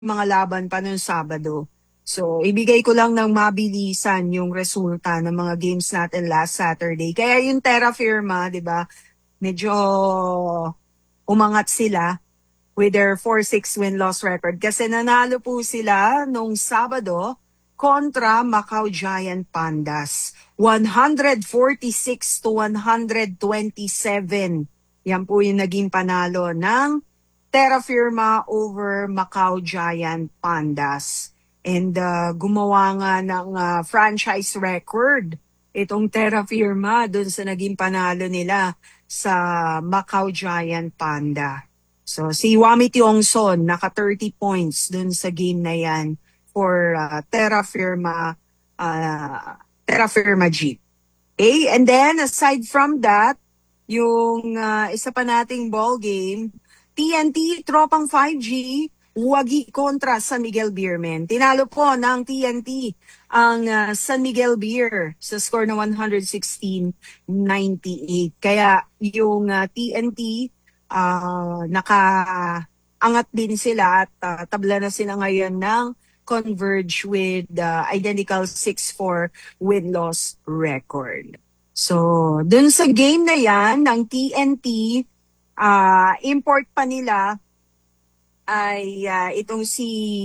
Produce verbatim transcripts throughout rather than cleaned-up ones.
mga laban pa nung Sabado. So, ibigay ko lang ng mabilisan yung resulta ng mga games natin last Saturday. Kaya yung Terra Firma, di ba, medyo umangat sila with their four six win-loss record. Kasi nanalo po sila nung Sabado kontra Macau Giant Pandas. one forty-six to one twenty-seven. Yan po yung naging panalo ng Terra Firma over Macau Giant Pandas. And uh, gumawa nga ng uh, franchise record itong Terra Firma dun sa naging panalo nila sa Macau Giant Panda. So si Wami Tiongson naka thirty points dun sa game na yan for uh, Terra Firma uh, Terra Firma Jeep. Okay? And then aside from that, yung uh, isa pa nating ball game, T N T Tropang five G Wagi kontra San Miguel Beermen. Tinalo po ng T N T ang uh, San Miguel Beer sa score na one sixteen ninety-eight. Kaya yung uh, T N T uh, naka-angat din sila at uh, tabla na sila ngayon ng Converge with uh, identical six four win-loss record. So, dun sa game na yan ng T N T, uh, import pa nila ay uh, itong si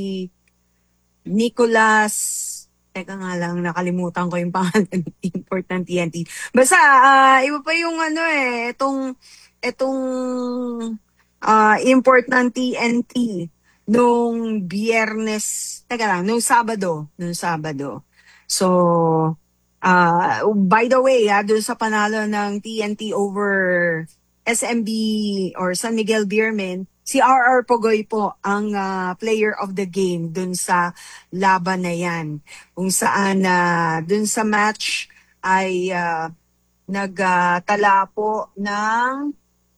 Nicolas, teka nga lang, nakalimutan ko yung pangalan ng import ng T N T. Basta, uh, iba pa yung ano eh, itong, itong uh, import ng T N T nung Biyernes, teka lang, nung Sabado, nung Sabado. So, uh, by the way, ah, dun sa panalo ng T N T over S M B or San Miguel Beermen, si R R Pogoy po ang uh, player of the game dun sa laban na yan. Kung saan uh, dun sa match ay uh, nagtala uh, po ng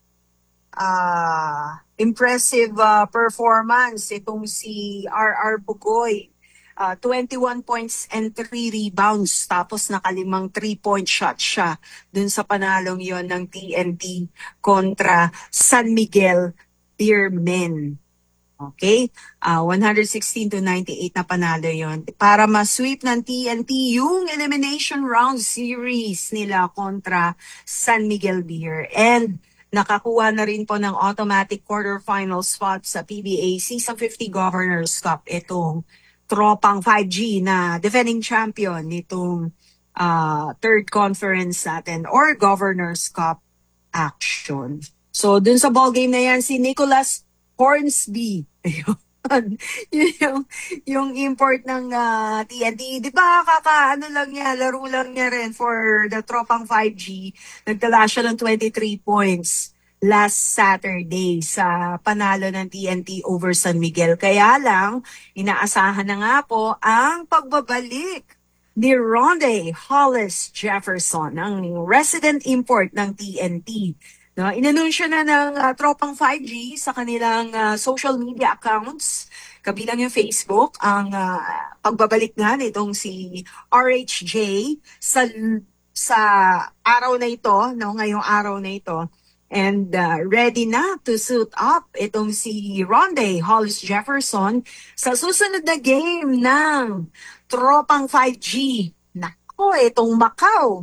uh, impressive uh, performance itong si R R Pogoy. Uh, twenty-one points and three rebounds tapos nakalimang three-point shot siya dun sa panalong yon ng T N T kontra San Miguel Beermen. Okay? Uh, one sixteen to ninety-eight na panalo yon para ma-sweep ng T N T yung elimination round series nila kontra San Miguel Beer. And nakakuha na rin po ng automatic quarterfinal spot sa P B A Season fifty Governors Cup itong Tropang five G na defending champion nitong uh, third conference natin or Governors Cup action. So, dun sa ball game na yan, si Nicholas Hornsby. Ayun. Yun yung, yung import ng uh, T N T. Di ba, kaka, ano lang niya, laro lang niya rin for the Tropang five G. Nagtala siya ng twenty-three points last Saturday sa panalo ng T N T over San Miguel. Kaya lang, inaasahan na nga po ang pagbabalik ni Ronde Hollis Jefferson, ang resident import ng T N T. No, inanunsyo na ng uh, Tropang five G sa kanilang uh, social media accounts, kabilang yung Facebook, ang uh, pagbabalik nga nitong si R H J sa sa araw na ito, no, ngayong araw na ito. And uh, ready na to suit up itong si Ronde Hollis Jefferson sa susunod na game ng Tropang five G. Nako, itong Macau.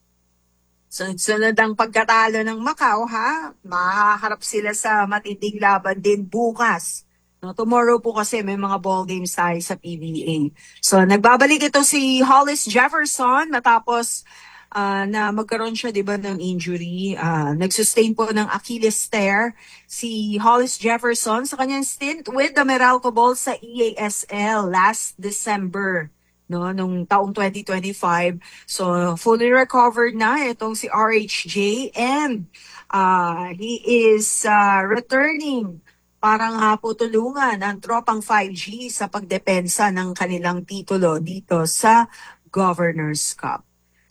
Sunod-sunod ang pagkatalo ng Macau, ha? Mahaharap sila sa matinding laban din bukas. No, tomorrow po kasi may mga ball games tayo sa P B A. So, nagbabalik ito si Hollis Jefferson matapos uh, na magkaroon siya, di ba, ng injury. Uh, nagsustain po ng Achilles tear si Hollis Jefferson sa kanyang stint with the Meralco Bulls sa E A S L last December, no, nung taong twenty twenty-five. So, fully recovered na itong si R H J and uh, he is uh, returning para nga po tulungan ang Tropang five G sa pagdepensa ng kanilang titulo dito sa Governors Cup.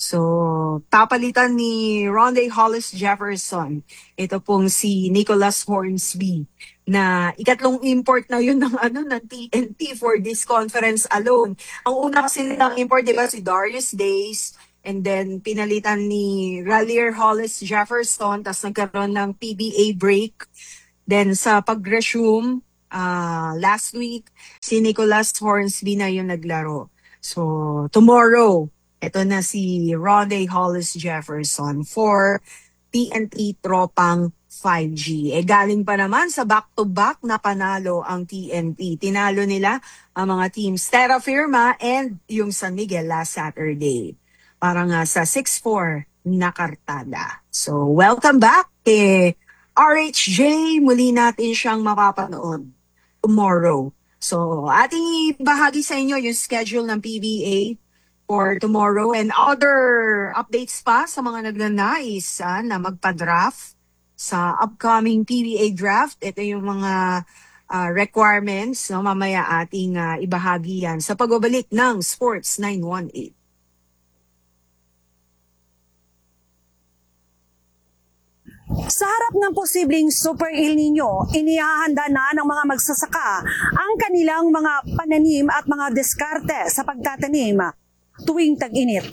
So, papalitan ni Ronde Hollis Jefferson, ito pong si Nicholas Hornsby, na ikatlong import na yun ng ano ng T N T for this conference alone. Ang una kasi nilang import, di ba, si Darius Days, and then pinalitan ni Rallier Hollis Jefferson, tapos nagkaroon ng P B A break. Then sa pag-resume, uh, last week, si Nicholas Hornsby na yung naglaro. So, tomorrow, ito na si Rondé Hollis Jefferson for T N T Tropang five G. Eh galing pa naman sa back-to-back na panalo ang T N T. Tinalo nila ang mga teams Terra Firma and yung San Miguel last Saturday. Para nga sa six four na kartada. So welcome back kay R H J. Muli natin siyang mapapanood tomorrow. So ating ibahagi sa inyo yung schedule ng P B A for tomorrow and other updates pa sa mga nagnanais ah, na magpa-draft sa upcoming P B A draft. Ito yung mga uh, requirements, no? Mamaya ating uh, ibahagi yan sa pagbabalik ng Sports nine one eight. Sa harap ng posibleng Super El Nino, inihahanda na ng mga magsasaka ang kanilang mga pananim at mga diskarte sa pagtatanim tuwing tag-init.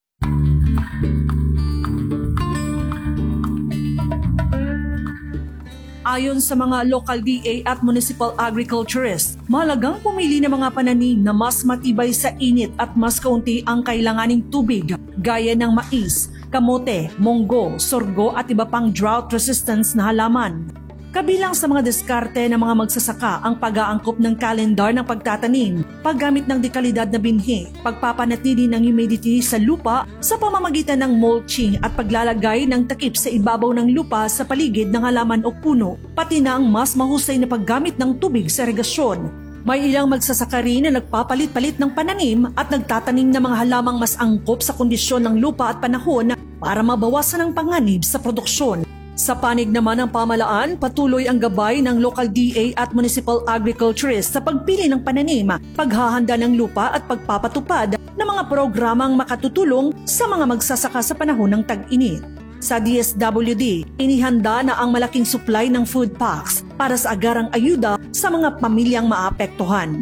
Ayon sa mga local D A at municipal agriculturists, mahalagang pumili ng mga pananim na mas matibay sa init at mas kaunti ang kailanganing tubig, gaya ng mais, kamote, munggo, sorgo at iba pang drought resistance na halaman. Kabilang sa mga diskarte ng mga magsasaka ang pag-aangkop ng kalendar ng pagtatanim, paggamit ng dekalidad na binhi, pagpapanatili ng humidity sa lupa sa pamamagitan ng mulching at paglalagay ng takip sa ibabaw ng lupa sa paligid ng halaman o puno, pati na ang mas mahusay na paggamit ng tubig sa irigasyon. May ilang magsasaka rin na nagpapalit-palit ng pananim at nagtatanim ng mga halamang mas angkop sa kondisyon ng lupa at panahon para mabawasan ang panganib sa produksyon. Sa panig naman ng pamalaan, patuloy ang gabay ng local D A at municipal agriculturists sa pagpili ng pananim, paghahanda ng lupa at pagpapatupad ng mga programang makatutulong sa mga magsasaka sa panahon ng tag-init. Sa D S W D, inihanda na ang malaking supply ng food packs para sa agarang ayuda sa mga pamilyang maapektuhan.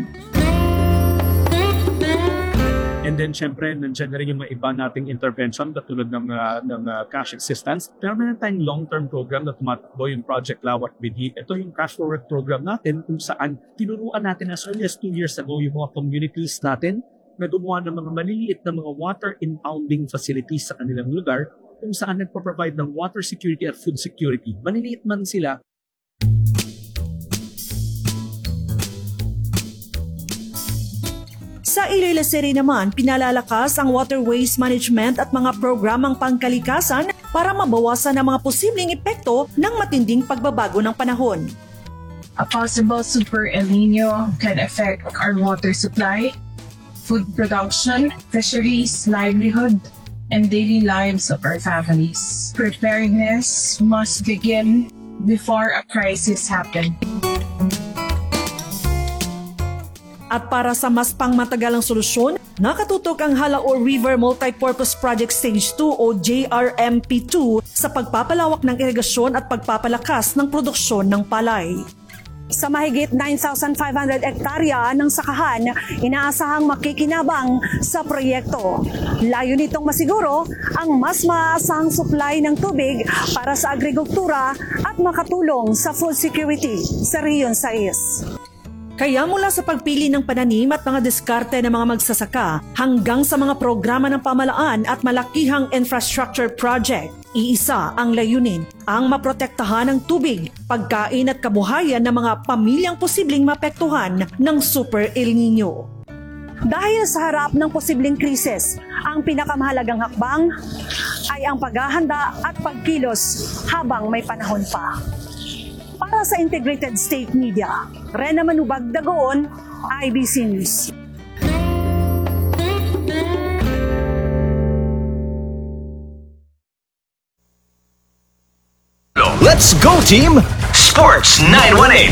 And then, syempre, nandiyan na rin yung mga iba nating intervention katulad ng, uh, ng uh, cash assistance. Pero meron tayong long-term program na tumatakbo yung Project Lawak Binhi. Ito yung cash forward program natin kung saan tinuruan natin as early as two years ago yung mga communities natin na gumawa ng mga maliliit na mga water impounding facilities sa kanilang lugar kung saan nagpo-provide ng water security at food security. Maliliit man sila, Sa Iloilo City naman, pinalalakas ang water waste management at mga programang pangkalikasan para mabawasan ang mga posibleng epekto ng matinding pagbabago ng panahon. A possible Super El Nino can affect our water supply, food production, fisheries, livelihood, and daily lives of our families. Preparedness must begin before a crisis happens. At para sa mas pangmatagalang solusyon, nakatutok ang Halaor River Multipurpose Project Stage two o J R M P two sa pagpapalawak ng irigasyon at pagpapalakas ng produksyon ng palay. Sa mahigit nine thousand five hundred hektarya ng sakahan, inaasahang makikinabang sa proyekto. Layo nitong masiguro ang mas maasahang supply ng tubig para sa agrikultura at makatulong sa food security sa Region six. Kaya mula sa pagpili ng pananim at mga diskarte ng mga magsasaka hanggang sa mga programa ng pamalaan at malakihang infrastructure project, iisa ang layunin, ang maprotektahan ng tubig, pagkain at kabuhayan ng mga pamilyang posibleng mapektuhan ng Super El Nino. Dahil sa harap ng posibleng krisis, ang pinakamahalagang hakbang ay ang paghahanda at pagkilos habang may panahon pa. Para sa Integrated State Media, Rena Manubag Dagoon, I B C News. Let's go team! Sports nine one eight!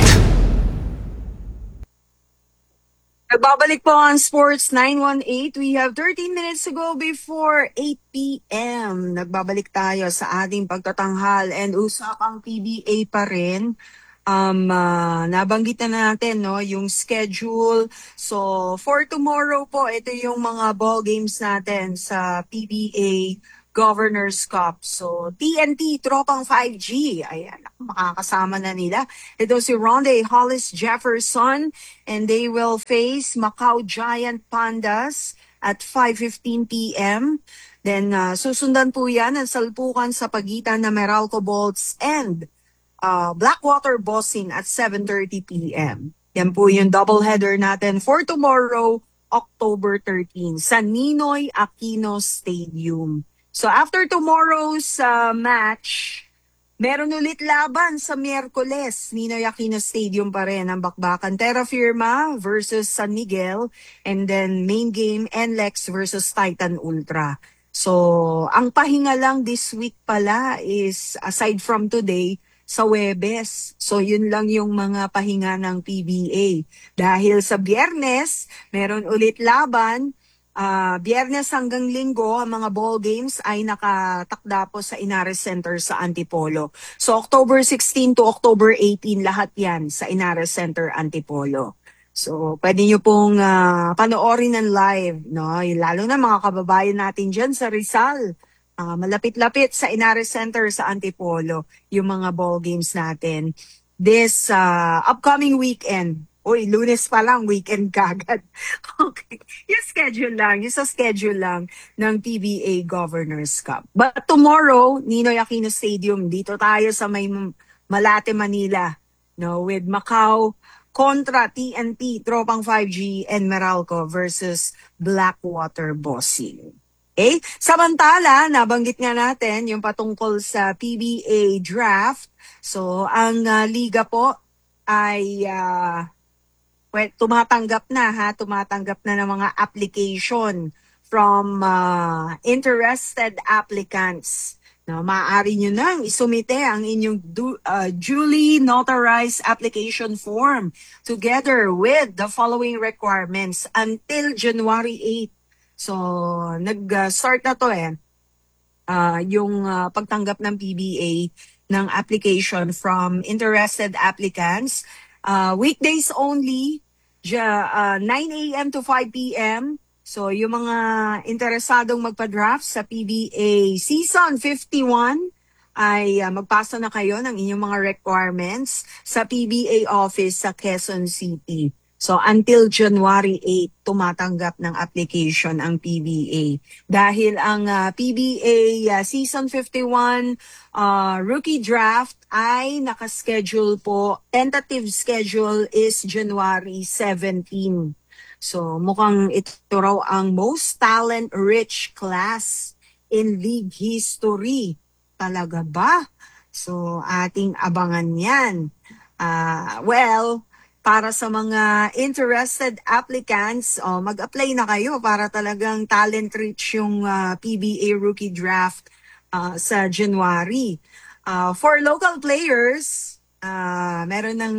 Nagbabalik po ang Sports nine one eight. We have thirteen minutes to go before eight p.m. Nagbabalik tayo sa ating pagtatanghal and usapang P B A pa rin. Um, uh, nabanggit na natin no, yung schedule. So, for tomorrow po, ito yung mga ball games natin sa P B A Governors Cup. So, T N T, Tropang five G. Ayan, makakasama na nila. Ito si Ronde Hollis Jefferson, and they will face Macau Giant Pandas at five fifteen p m Then, uh, susundan po yan ang salpukan sa pagitan ng Meralco Bolts and uh, Blackwater Bossing at seven thirty p m Yan po yung doubleheader natin for tomorrow, October thirteenth, sa Ninoy Aquino Stadium. So after tomorrow's uh, match, meron ulit laban sa Miyerkules. Ninoy Aquino Stadium pa rin ang bakbakan. Terra Firma versus San Miguel, and then main game, N L E X versus Titan Ultra. So, ang pahinga lang this week pala is, aside from today, sa Webes. So, yun lang yung mga pahinga ng P B A. Dahil sa Biyernes, meron ulit laban. Uh, Biyernes hanggang Linggo, ang mga ball games ay nakatakda po sa Inares Center sa Antipolo. So, October sixteen to October eighteen, lahat yan sa Inares Center, Antipolo. So, pwede nyo pong uh, panoorin ng live, no? Lalo na mga kababayan natin dyan sa Rizal. Uh, malapit-lapit sa Inares Center sa Antipolo, yung mga ball games natin. This uh, upcoming weekend, uy, Lunes pa lang, weekend kagad. Okay, yung schedule lang, yung sa schedule lang ng P B A Governors Cup. But tomorrow, Ninoy Aquino Stadium, dito tayo sa may Malate, Manila, no, with Macau kontra T N T, Tropang five G, and Meralco versus Blackwater Bossing. Okay? Samantala, nabanggit nga natin yung patungkol sa P B A draft. So, ang uh, liga po ay uh, well, tumatanggap na ha, tumatanggap na ng mga application from uh, interested applicants. No, maaari nyo nang isumite ang inyong du- uh, duly notarized application form together with the following requirements until January eighth. So, nag-start na to eh, uh, yung uh, pagtanggap ng P B A ng application from interested applicants. Uh, weekdays only, ja, uh, nine a m to five p m So, yung mga interesadong magpa-draft sa P B A Season fifty-one, ay uh, magpasa na kayo ng inyong mga requirements sa P B A office sa Quezon City. So, until January eighth, tumatanggap ng application ang P B A. Dahil ang uh, P B A uh, Season fifty-one uh, rookie draft ay nakaschedule po. Tentative schedule is January seventeenth. So, mukhang ito raw ang most talent-rich class in league history. Talaga ba? So, ating abangan yan. Uh, well, para sa mga interested applicants, oh, mag-apply na kayo para talagang talent-rich yung uh, P B A rookie draft uh, sa January. Uh, for local players, uh, meron ng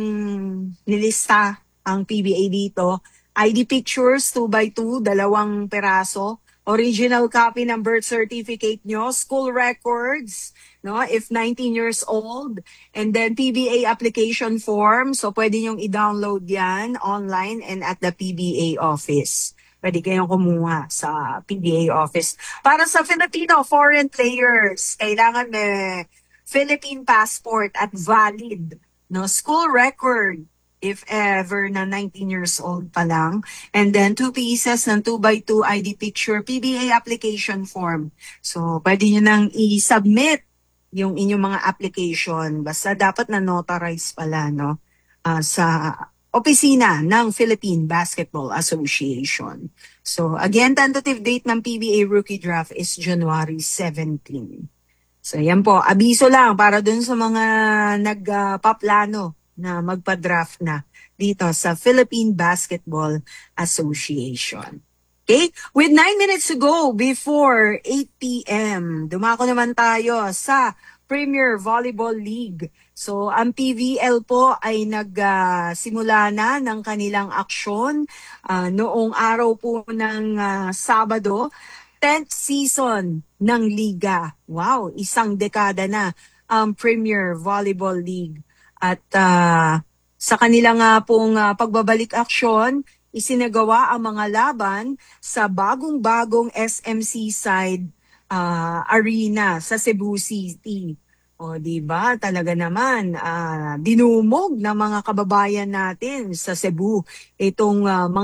nilista ang P B A dito. I D pictures, two by two, dalawang peraso. Original copy ng birth certificate nyo, school records, no, if nineteen years old, and then P B A application form. So, pwede nyong i-download yan online and at the P B A office. Pwede kayong kumuha sa P B A office. Para sa Filipino foreign players, kailangan may Philippine passport at valid, no, school record, if ever, na nineteen years old pa lang. And then, two pieces ng two by two I D picture, P B A application form. So, pwede nyo nang i-submit yung inyong mga application. Basta dapat na notarize pala, no? Uh, sa opisina ng Philippine Basketball Association. So, again, tentative date ng P B A rookie draft is January seventeenth. So, yan po. Abiso lang para dun sa mga nagpaplano uh, na magpa-draft na dito sa Philippine Basketball Association. Okay? With nine minutes to go before eight p m, dumako naman tayo sa Premier Volleyball League. So, ang P V L po ay nagsimula uh, na ng kanilang aksyon uh, noong araw po ng uh, Sabado, tenth season ng Liga. Wow, isang dekada na ang Premier Volleyball League. At uh, sa kanila nga pong uh, pagbabalik aksyon, isinagawa ang mga laban sa bagong-bagong S M C side ah, arena sa Cebu City. O, di ba? Talaga naman, ah, dinumog ng mga kababayan natin sa Cebu itong ah, mga